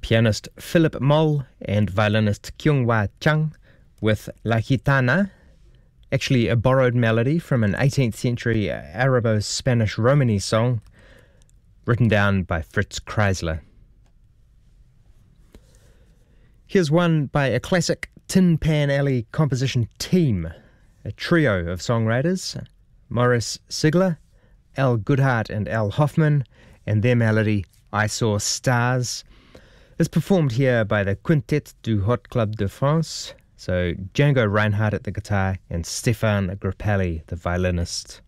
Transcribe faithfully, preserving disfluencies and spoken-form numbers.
pianist Philip Moll and violinist Kyung-Hwa Chung with La Gitana, actually a borrowed melody from an eighteenth century Arabo-Spanish Romany song written down by Fritz Kreisler. Here's one by a classic Tin Pan Alley composition team, a trio of songwriters, Maurice Sigler, Al Goodhart and Al Hoffman, and their melody I Saw Stars. It's performed here by the Quintet du Hot Club de France, so Django Reinhardt at the guitar and Stefan Grappelli, the violinist.